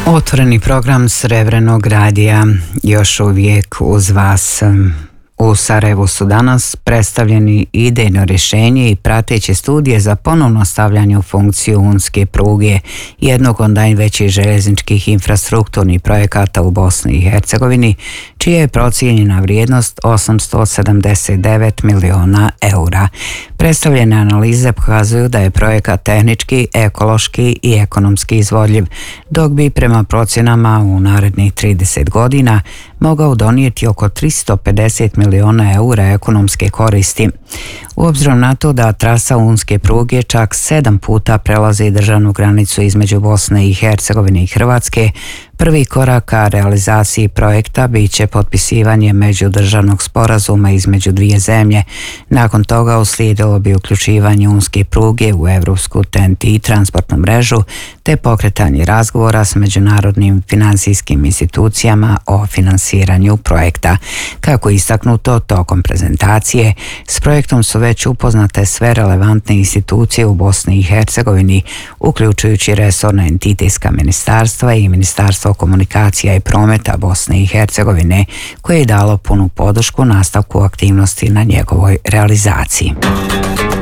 Otvoreni program Srebrnog radija još uvijek uz vas. U Sarajevu su danas predstavljeni idejno rješenje i prateće studije za ponovno stavljanje u funkciju unske pruge, jednog od najvećih željezničkih infrastrukturnih projekata u Bosni i Hercegovini, čija je procijenjena vrijednost 879 miliona eura. Predstavljene analize pokazuju da je projekat tehnički, ekološki i ekonomski izvodljiv, dok bi prema procjenama u narednih 30 godina mogao donijeti oko 350 miliona eura ekonomske koristi. U obzirom na to da trasa unske pruge čak 7 puta prelazi državnu granicu između Bosne i Hercegovine i Hrvatske, prvi korak ka realizaciji projekta bit će potpisivanje međudržavnog sporazuma između dvije zemlje. Nakon toga uslijedilo bi uključivanje unske pruge u evropsku TEN-T transportnu mrežu te pokretanje razgovora s međunarodnim financijskim institucijama o finansiranju projekta. Kako je istaknuto tokom prezentacije, s projektom su već upoznate sve relevantne institucije u Bosni i Hercegovini, uključujući resorna entitetska ministarstva i Ministarstvo komunikacija i prometa Bosne i Hercegovine, koje je dalo punu podršku nastavku aktivnosti na njegovoj realizaciji.